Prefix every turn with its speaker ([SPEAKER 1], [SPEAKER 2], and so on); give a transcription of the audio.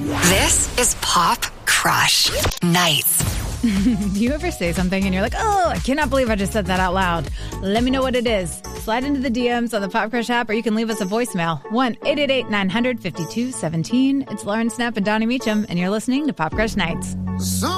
[SPEAKER 1] This is Pop Crush Nights.
[SPEAKER 2] Do you ever say something and you're like, oh, I cannot believe I just said that out loud? Let me know what it is. Slide into the DMs on the Pop Crush app, or you can leave us a voicemail. 1-888-900-5217. It's Lauren Snap and Donnie Meacham, and you're listening to Pop Crush Nights.